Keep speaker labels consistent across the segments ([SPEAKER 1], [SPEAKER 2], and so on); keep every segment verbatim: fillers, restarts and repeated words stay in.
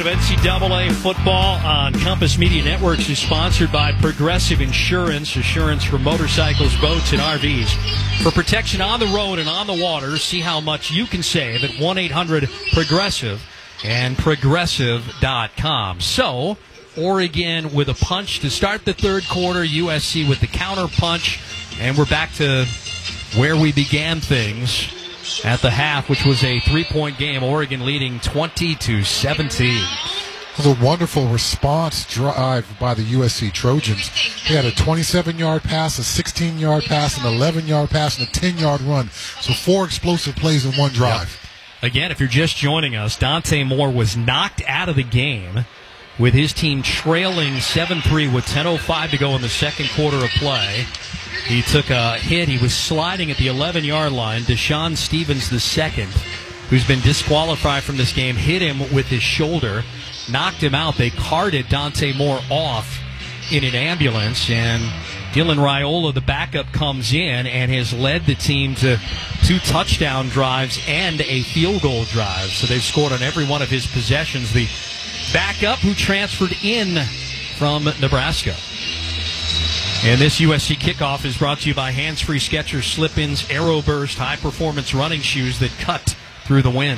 [SPEAKER 1] of N C double A football on Compass Media Networks is sponsored by Progressive Insurance, insurance for motorcycles, boats, and R Vs. For protection on the road and on the water, see how much you can save at one eight hundred progressive and progressive dot com. So, Oregon with a punch to start the third quarter, U S C with the counter punch, and we're back to where we began things at the half, which was a three-point game. Oregon leading twenty to seventeen.
[SPEAKER 2] It was a wonderful response drive by the U S C Trojans. They had a twenty-seven-yard pass, a sixteen-yard pass, an eleven-yard pass, and a ten-yard run. So four explosive plays in one drive.
[SPEAKER 1] Yep. Again, if you're just joining us, Dante Moore was knocked out of the game with his team trailing seven three with ten oh five to go in the second quarter of play. He took a hit. He was sliding at the eleven-yard line. Deshaun Stevens the second, who's been disqualified from this game, hit him with his shoulder, knocked him out. They carted Dante Moore off in an ambulance, and Dylan Raiola, the backup, comes in and has led the team to two touchdown drives and a field goal drive. So they've scored on every one of his possessions. The backup who transferred in from Nebraska. And this U S C kickoff is brought to you by Hands-Free Skechers Slip-Ins Aeroburst high-performance running shoes that cut through the wind.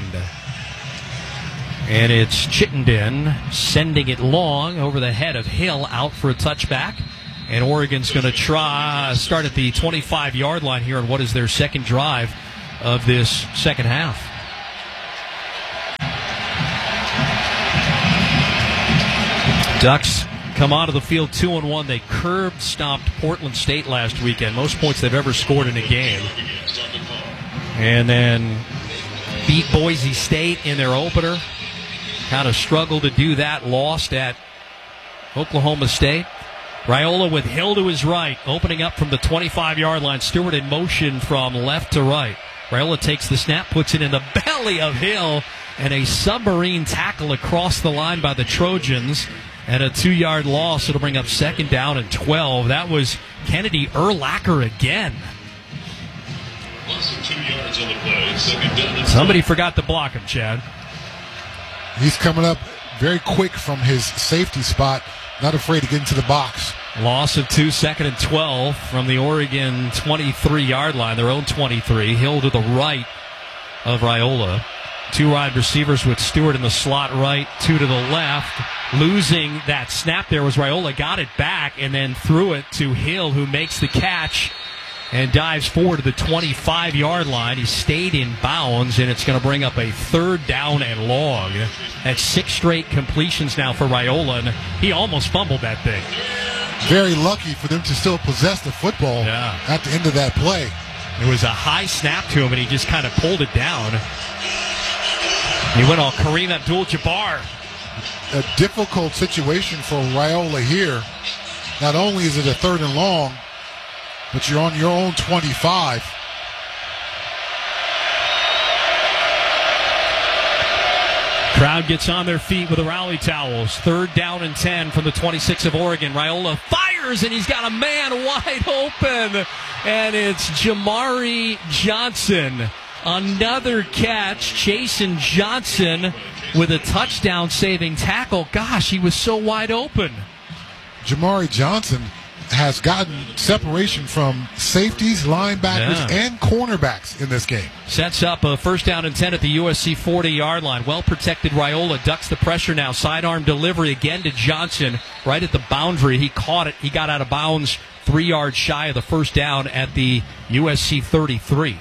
[SPEAKER 1] And it's Chittenden sending it long over the head of Hill, out for a touchback. And Oregon's going to try start at the twenty-five-yard line here on what is their second drive of this second half. Ducks come out of the field two and one. They curb stomped Portland State last weekend. Most points they've ever scored in a game. And then beat Boise State in their opener. Kind of struggled to do that. Lost at Oklahoma State. Raiola with Hill to his right, opening up from the twenty-five-yard line. Stewart in motion from left to right. Raiola takes the snap, puts it in the belly of Hill, and a submarine tackle across the line by the Trojans. And a two-yard loss. It'll bring up second down and twelve. That was Kennedy Urlacher again.
[SPEAKER 3] Two yards on the play. Second down and
[SPEAKER 1] Somebody forgot to block him, Chad.
[SPEAKER 2] He's coming up very quick from his safety spot. Not afraid to get into the box.
[SPEAKER 1] Loss of two, second and twelve from the Oregon twenty-three-yard line, their own twenty-three. Hill to the right of Raiola. Two wide receivers with Stewart in the slot right, two to the left. Losing that snap there was Raiola, got it back, and then threw it to Hill, who makes the catch and dives forward to the twenty-five-yard line. He stayed in bounds, and it's going to bring up a third down and long. That's six straight completions now for Raiola, and he almost fumbled that thing.
[SPEAKER 2] Very lucky for them to still possess the football
[SPEAKER 1] yeah.
[SPEAKER 2] at the end of that play.
[SPEAKER 1] It was a high snap to him, and he just kind of pulled it down. He went all Kareem Abdul-Jabbar.
[SPEAKER 2] A difficult situation for Raiola here. Not only is it a third and long, but you're on your own twenty-five.
[SPEAKER 1] Crowd gets on their feet with the rally towels. Third down and ten from the twenty-six of Oregon. Raiola fires, and he's got a man wide open. And it's Jamari Johnson. Another catch. Jason Johnson with a touchdown-saving tackle. Gosh, he was so wide open.
[SPEAKER 2] Jamari Johnson has gotten separation from safeties, linebackers,
[SPEAKER 1] yeah.
[SPEAKER 2] and cornerbacks in this game.
[SPEAKER 1] Sets up a first down and ten at the U S C forty-yard line. Well-protected Raiola ducks the pressure now. Sidearm delivery again to Johnson right at the boundary. He caught it. He got out of bounds three yards shy of the first down at the U S C thirty-three.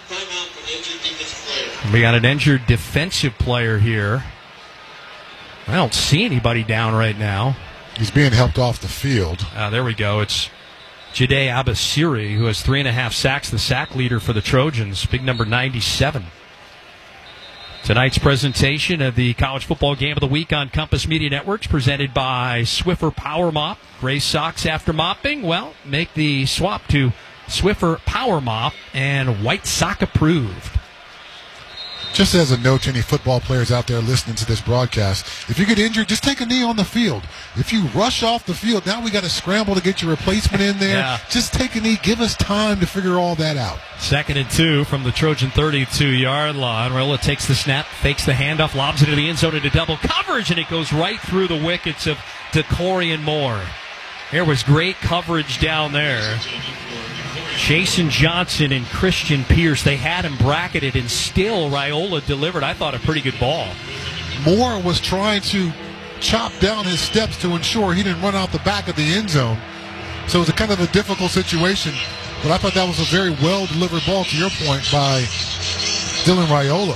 [SPEAKER 1] We got an injured defensive player here. I don't see anybody down right now.
[SPEAKER 2] He's being helped off the field.
[SPEAKER 1] Uh, there we go. It's Jide Abasiri, who has three and a half sacks, the sack leader for the Trojans, big number ninety-seven. Tonight's presentation of the College Football Game of the Week on Compass Media Networks, presented by Swiffer Power Mop. Gray socks after mopping? Well, make the swap to Swiffer Power Mop and White Sock approved.
[SPEAKER 2] Just as a note to any football players out there listening to this broadcast, if you get injured, just take a knee on the field. If you rush off the field, now we got to scramble to get your replacement in there.
[SPEAKER 1] Yeah.
[SPEAKER 2] Just take a knee. Give us time to figure all that out.
[SPEAKER 1] Second and two from the Trojan thirty-two-yard line. Raiola takes the snap, fakes the handoff, lobs it into the end zone into double coverage, and it goes right through the wickets of DeCorian Moore. There was great coverage down there. Jason Johnson and Christian Pierce, they had him bracketed, and still Raiola delivered, I thought, a pretty good ball.
[SPEAKER 2] Moore was trying to chop down his steps to ensure he didn't run out the back of the end zone. So it was a kind of a difficult situation, but I thought that was a very well-delivered ball, to your point, by Dylan Raiola.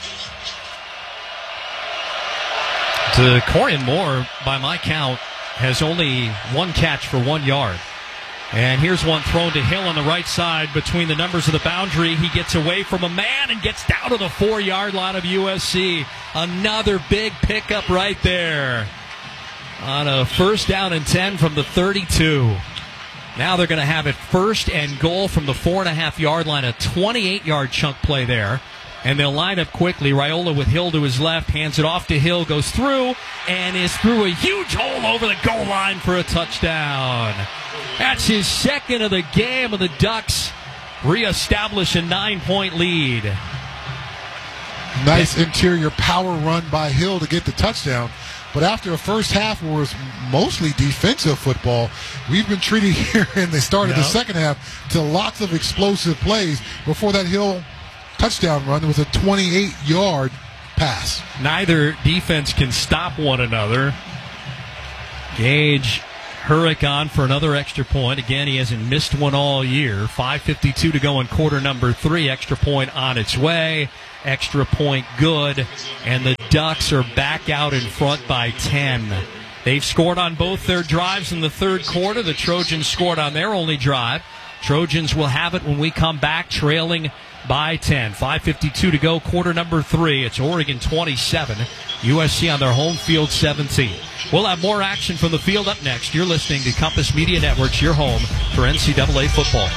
[SPEAKER 1] DeCorian Moore, by my count, has only one catch for one yard. And here's one thrown to Hill on the right side between the numbers of the boundary. He gets away from a man and gets down to the four-yard line of U S C. Another big pickup right there on a first down and ten from the thirty-two. Now they're going to have it first and goal from the four-and-a-half-yard line, a twenty-eight-yard chunk play there. And they'll line up quickly. Raiola with Hill to his left, hands it off to Hill, goes through, and is through a huge hole over the goal line for a touchdown. That's his second of the game, and the Ducks reestablish a nine-point lead.
[SPEAKER 2] Nice interior power run by Hill to get the touchdown. But after a first half where it was mostly defensive football, we've been treated here in the start of the
[SPEAKER 1] Yep.
[SPEAKER 2] second half to lots of explosive plays. Before that Hill touchdown run, there was a twenty-eight-yard pass.
[SPEAKER 1] Neither defense can stop one another. Gage Hurrick on for another extra point. Again, he hasn't missed one all year. five fifty-two to go in quarter number three. Extra point on its way. Extra point good. And the Ducks are back out in front by ten. They've scored on both their drives in the third quarter. The Trojans scored on their only drive. Trojans will have it when we come back, trailing by ten. five fifty-two to go, quarter number three. It's Oregon twenty-seven, U S C on their home field seventeen. We'll have more action from the field up next. You're listening to Compass Media Networks, your home for N C double A football.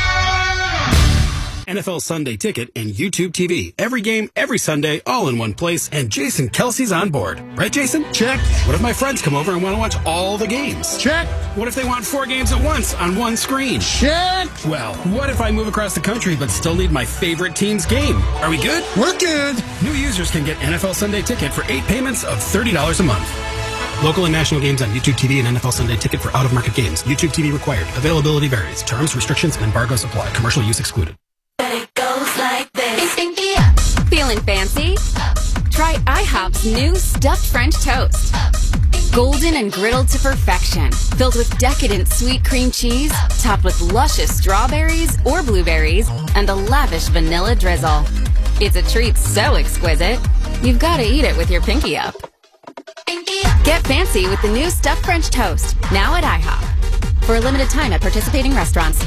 [SPEAKER 4] N F L Sunday Ticket and YouTube T V. Every game, every Sunday, all in one place, and Jason Kelsey's on board. Right, Jason?
[SPEAKER 5] Check.
[SPEAKER 4] What if my friends come over and want to watch all the games?
[SPEAKER 5] Check.
[SPEAKER 4] What if they want four games at once on one screen?
[SPEAKER 5] Check.
[SPEAKER 4] Well, what if I move across the country but still need my favorite team's game? Are we good?
[SPEAKER 5] We're good.
[SPEAKER 4] New users can get N F L Sunday Ticket for eight payments of thirty dollars a month. Local and national games on YouTube T V and N F L Sunday Ticket for out-of-market games. YouTube T V required. Availability varies. Terms, restrictions, and embargoes apply. Commercial use excluded.
[SPEAKER 6] It goes like this. Feeling fancy? Try IHOP's new stuffed French toast. Golden and griddled to perfection. Filled with decadent sweet cream cheese, topped with luscious strawberries or blueberries, and a lavish vanilla drizzle. It's a treat so exquisite, you've got to eat it with your pinky up. Get fancy with the new stuffed French toast, now at IHOP. For a limited time at participating restaurants.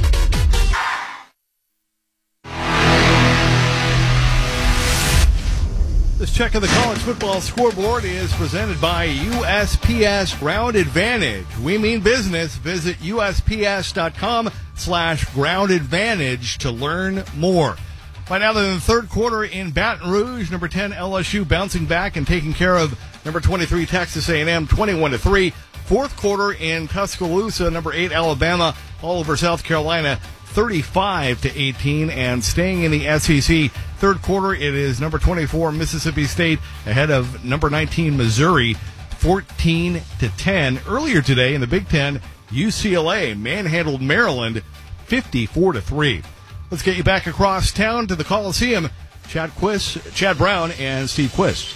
[SPEAKER 7] This check of the college football scoreboard is presented by U S P S Ground Advantage. We mean business. Visit U S P S dot com slash ground advantage to learn more. Right now, in the third quarter in Baton Rouge, number ten L S U bouncing back and taking care of number twenty-three Texas A and M twenty-one to three. Fourth quarter in Tuscaloosa, number eight Alabama all over South Carolina thirty-five to eighteen. And staying in the S E C, third quarter it is number twenty-four Mississippi State ahead of number nineteen Missouri fourteen to ten. Earlier today in the Big Ten, U C L A manhandled Maryland fifty-four to three. Let's get you back across town to the Coliseum. Chad Quist, Chad Brown and Steve Quist.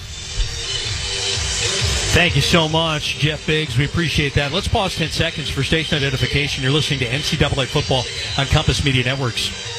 [SPEAKER 1] Thank you so much, Jeff Biggs. We appreciate that. Let's pause ten seconds for station identification. You're listening to N C double A football on Compass Media Networks.